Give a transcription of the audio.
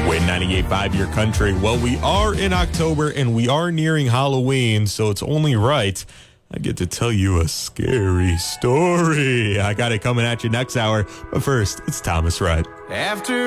Win 98.5 Your Country. Well, we are in October and we are nearing Halloween, so it's only right I get to tell you a scary story. I got it coming at you next hour, but first, it's Thomas Rhett. After